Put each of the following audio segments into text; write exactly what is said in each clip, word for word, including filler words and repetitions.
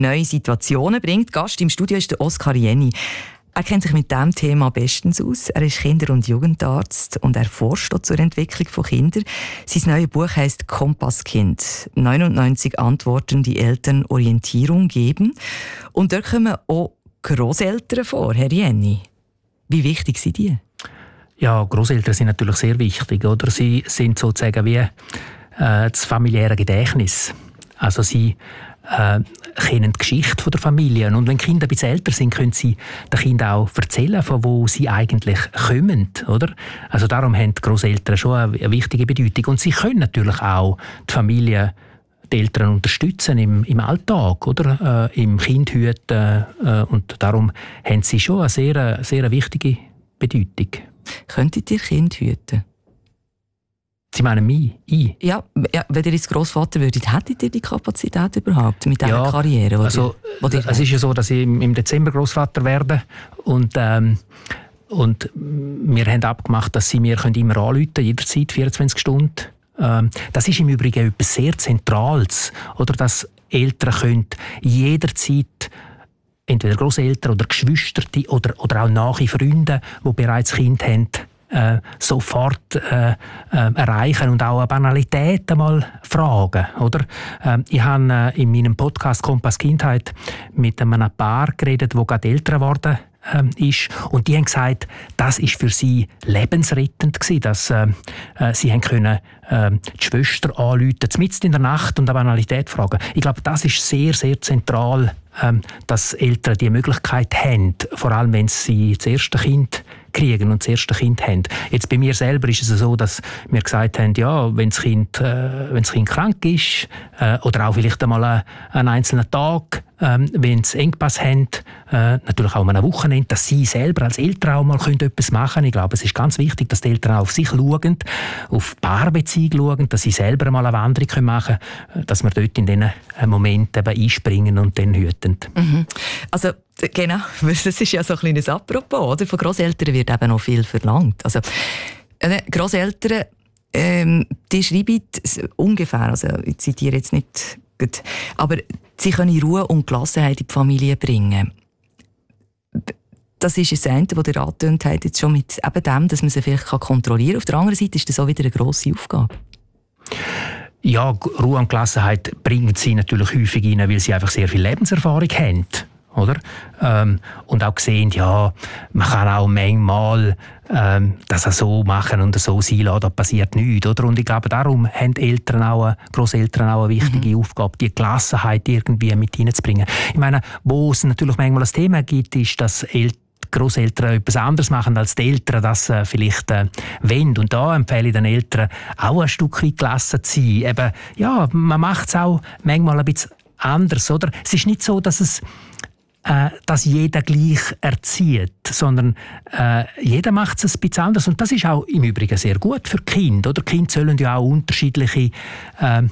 neue Situationen bringt. Gast im Studio ist der Oskar Jenny. Er kennt sich mit diesem Thema bestens aus. Er ist Kinder- und Jugendarzt und er forscht zur Entwicklung von Kindern. Sein neues Buch heisst «Kompasskind». neunundneunzig Antworten, die Eltern Orientierung geben. Und dort kommen auch Grosseltern vor, Herr Jenny. Wie wichtig sind die? Ja, Grosseltern sind natürlich sehr wichtig. Oder? Sie sind sozusagen wie äh, das familiäre Gedächtnis. Also sie äh, kennen die Geschichte der Familie. Und wenn die Kinder ein bisschen älter sind, können sie den Kindern auch erzählen, von wo sie eigentlich kommen. Oder? Also darum haben die Grosseltern schon eine wichtige Bedeutung. Und sie können natürlich auch die Familie, die Eltern unterstützen im, im Alltag, oder? Äh, im Kindhüten. Äh, und darum haben sie schon eine sehr, sehr wichtige Bedeutung. Könntet ihr Kind hüten? Sie meinen mich? Ich? Ja, ja, wenn ihr jetzt Grossvater würdet, hättet ihr die Kapazität überhaupt mit dieser ja, Karriere? Die also, ihr, die ihr es ist ja so, dass ich im, im Dezember Grossvater werde und, ähm, und wir haben abgemacht, dass sie mir immer anrufen können, jederzeit, vierundzwanzig Stunden. Ähm, das ist im Übrigen etwas sehr Zentrales, oder, dass Eltern können jederzeit entweder Grosseltern oder Geschwister oder, oder auch nahe Freunde, die bereits Kind haben, äh, sofort äh, äh, erreichen und auch eine Banalität einmal fragen. Oder? Äh, ich habe äh, in meinem Podcast «Kompass Kindheit» mit einem Paar geredet, das gerade älter geworden äh, ist. Und die haben gesagt, das war für sie lebensrettend gewesen, dass äh, äh, sie haben können, äh, die Schwester anrufen, mitten in der Nacht und eine Banalität fragen. Ich glaube, das ist sehr, sehr zentral, ähm, dass Eltern die Möglichkeit haben, vor allem wenn sie das erste Kind kriegen und das erste Kind haben. Jetzt bei mir selber ist es so, dass wir gesagt haben, ja, wenn das Kind, äh, wenn das Kind krank ist äh, oder auch vielleicht einmal ein, einen einzelnen Tag, äh, wenn sie Engpass haben, äh, natürlich auch mal ein Wochenende, dass sie selber als Eltern auch mal können etwas machen können. Ich glaube, es ist ganz wichtig, dass die Eltern auch auf sich schauen, auf die Paarbeziehung schauen, dass sie selber mal eine Wanderung machen können, dass wir dort in diesen Momenten eben einspringen und dann hüten. Mhm. Also genau, das ist ja so ein kleines Apropos, oder? Von Grosseltern wird eben noch viel verlangt. Also, äh, Grosseltern, ähm, die schreiben ungefähr, also ich zitiere jetzt nicht gut, aber sie können Ruhe und Gelassenheit in die Familie bringen. Das ist das eine, das ihr angetönt habt, jetzt schon mit eben dem, dass man sie vielleicht kontrollieren kann. Auf der anderen Seite ist das auch wieder eine grosse Aufgabe. Ja, Ruhe und Gelassenheit bringen sie natürlich häufig rein, weil sie einfach sehr viel Lebenserfahrung haben. Oder? Ähm, und auch gesehen, ja, man kann auch manchmal ähm, das auch so machen und so sein lassen, da passiert nichts. Oder? Und ich glaube, darum haben Eltern auch, Grosseltern auch eine wichtige mhm. Aufgabe, die Gelassenheit irgendwie mit hineinzubringen. Ich meine, wo es natürlich manchmal ein Thema gibt, ist, dass Eltern Grosseltern etwas anderes machen, als die Eltern das äh, vielleicht äh, wollen. Und da empfehle ich den Eltern auch ein Stück weit gelassen zu sein. Eben, ja, man macht es auch manchmal ein bisschen anders. Oder? Es ist nicht so, dass es äh, dass jeder gleich erzieht, sondern äh, jeder macht es ein bisschen anders. Und das ist auch im Übrigen sehr gut für die Kinder. Oder? Die Kinder sollen ja auch unterschiedliche äh,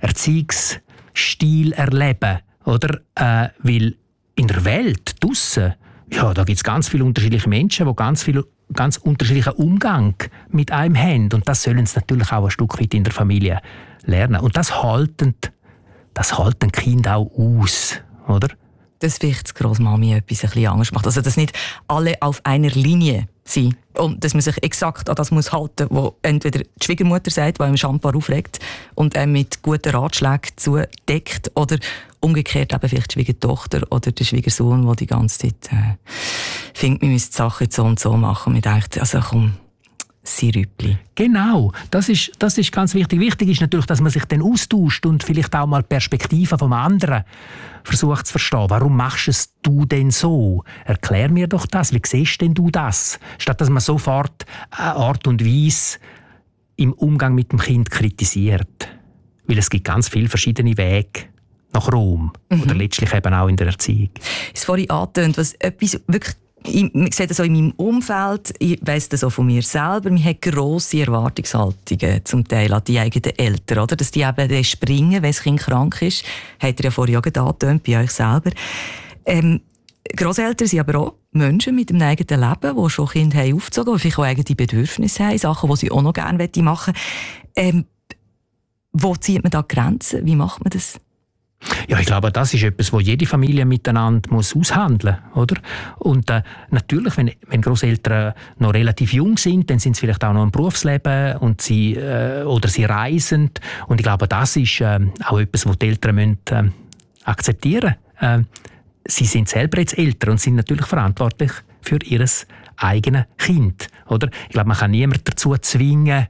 Erziehungsstile erleben. Oder? Äh, weil in der Welt draussen, ja, da gibt es ganz viele unterschiedliche Menschen, die ganz viel ganz unterschiedlichen Umgang mit einem haben. Und das sollen sie natürlich auch ein Stück weit in der Familie lernen. Und das halten, das halten Kinder auch aus, oder? Dass vielleicht die Grossmami etwas ein bisschen anders macht. Also, dass nicht alle auf einer Linie sind. Und dass man sich exakt an das muss halten muss, was entweder die Schwiegermutter sagt, die einem Shampoo aufregt und einem mit guten Ratschlägen zudeckt, oder umgekehrt eben vielleicht die Schwiegertochter oder der Schwiegersohn, der die ganze Zeit äh, findet, wir müssen die Sachen so und so machen. Man denkt, also komm, Sirüppli. Genau, das ist, das ist ganz wichtig. Wichtig ist natürlich, dass man sich dann austauscht und vielleicht auch mal Perspektiven vom anderen versucht zu verstehen. Warum machst es du denn so? Erklär mir doch das. Wie siehst denn du das? Statt dass man sofort eine Art und Weise im Umgang mit dem Kind kritisiert. Weil es gibt ganz viele verschiedene Wege nach Rom. Mhm. Oder letztlich eben auch in der Erziehung. Es vorhin angetönt, was etwas wirklich, ich, ich sehe das auch in meinem Umfeld, ich weiss das auch von mir selber, man hat grosse Erwartungshaltungen zum Teil an die eigenen Eltern, oder? Dass die eben springen, wenn das Kind krank ist. Habt ihr ja vorhin auch angetönt, bei euch selber. Ähm, Grosseltern sind aber auch Menschen mit einem eigenen Leben, die schon Kinder haben aufgezogen, die vielleicht auch eigene Bedürfnisse haben, Sachen, die sie auch noch gerne machen wollen. Ähm, wo zieht man da Grenzen? Wie macht man das? Ja, ich glaube, das ist etwas, was jede Familie miteinander muss aushandeln muss, oder? Und äh, natürlich, wenn, wenn Grosseltern noch relativ jung sind, dann sind sie vielleicht auch noch im Berufsleben und sie, äh, oder sie reisen. Und ich glaube, das ist äh, auch etwas, was die Eltern müssen, äh, akzeptieren müssen. Äh, sie sind selber jetzt Eltern und sind natürlich verantwortlich für ihr eigenes Kind, oder? Ich glaube, man kann niemanden dazu zwingen,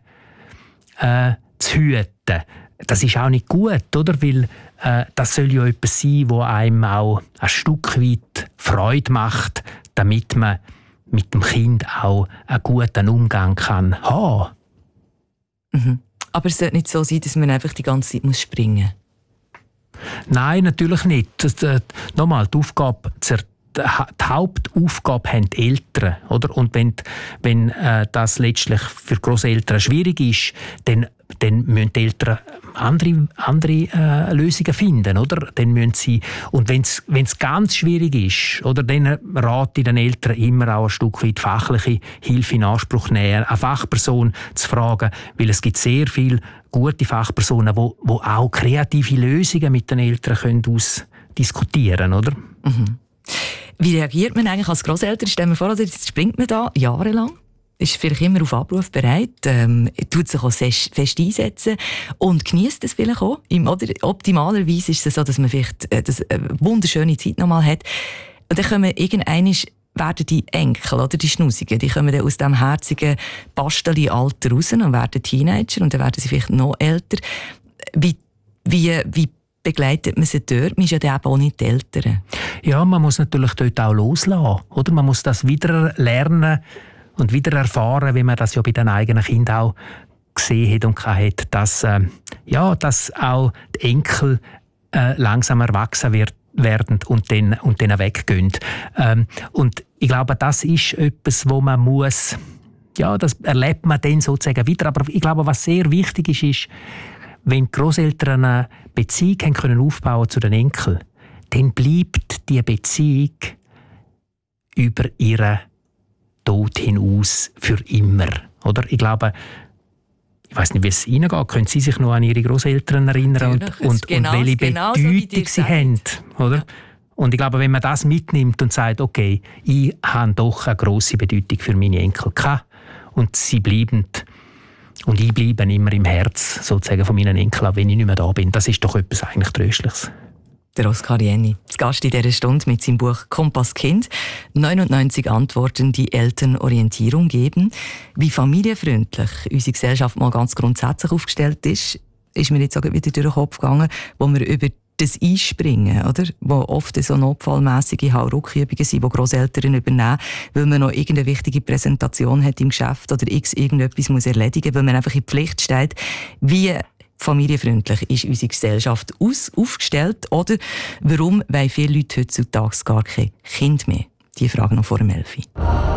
äh, zu hüten. Das ist auch nicht gut, oder? Weil äh, das soll ja etwas sein, das einem auch ein Stück weit Freude macht, damit man mit dem Kind auch einen guten Umgang kann haben. Mhm. Aber es sollte nicht so sein, dass man einfach die ganze Zeit muss springen muss. Nein, natürlich nicht. Das, äh, nochmal, die Aufgabe zur die Hauptaufgabe haben die Eltern, oder? Und wenn, wenn äh, das letztlich für Grosseltern schwierig ist, dann, dann müssen die Eltern andere, andere äh, Lösungen finden, oder? Dann müssen sie, und wenn es ganz schwierig ist, oder, dann rate ich den Eltern immer auch ein Stück weit fachliche Hilfe in Anspruch nehmen, eine Fachperson zu fragen, weil es gibt sehr viele gute Fachpersonen, die wo, wo auch kreative Lösungen mit den Eltern können ausdiskutieren, oder? Mhm. Wie reagiert man eigentlich als Grosseltern? Stell mir vor, jetzt springt man da jahrelang, ist vielleicht immer auf Abruf bereit, ähm, tut sich auch fest einsetzen und genießt es vielleicht auch. Oder optimalerweise ist es so, dass man vielleicht äh, das, äh, wunderschöne Zeit nochmal hat. Und dann kommen irgendwann werden die Enkel, oder die Schnusigen, die kommen dann aus dem herzigen Basteli-Alter raus und werden Teenager und dann werden sie vielleicht noch älter. Wie, wie, wie begleitet man sie dort? Man ist ja dann eben auch nicht die Eltern. Ja, man muss natürlich dort auch loslassen. Oder? Man muss das wieder lernen und wieder erfahren, wie man das ja bei den eigenen Kindern auch gesehen hat und hat, dass, äh, ja, dass auch die Enkel äh, langsam erwachsen wird, werden und dann, und dann weggehen. Ähm, und ich glaube, das ist etwas, wo man muss, ja, das erlebt man dann sozusagen wieder. Aber ich glaube, was sehr wichtig ist, ist, wenn die Grosseltern eine Beziehung haben können aufbauen zu den Enkeln, dann bleibt diese Beziehung über ihren Tod hinaus für immer. Oder? Ich glaube, ich weiß nicht, wie es Ihnen geht, können Sie sich noch an Ihre Grosseltern erinnern und, und, genau, und welche genau Bedeutung so, sie haben. Oder? Ja. Und ich glaube, wenn man das mitnimmt und sagt, okay, ich habe doch eine grosse Bedeutung für meine Enkel gehabt und sie bleiben und ich bleibe immer im Herz sozusagen von meinen Enkeln, auch wenn ich nicht mehr da bin. Das ist doch etwas eigentlich Tröstliches. Der Oskar Jenny, zu Gast in dieser Stunde mit seinem Buch «Kompass Kind». neunundneunzig Antworten, die Eltern Orientierung geben. Wie familienfreundlich unsere Gesellschaft mal ganz grundsätzlich aufgestellt ist, ist mir jetzt auch wieder durch den Kopf gegangen, wo wir über das Einspringen, oder? Wo oft so notfallmässige Hauruckübungen sind, die Grosseltern übernehmen, weil man noch irgendeine wichtige Präsentation hat im Geschäft oder x irgendetwas muss erledigen, weil man einfach in Pflicht steht. Wie familienfreundlich ist unsere Gesellschaft aus, aufgestellt? Oder warum wollen viele Leute heutzutage gar kein Kind mehr? Die Frage noch vor dem Elfi.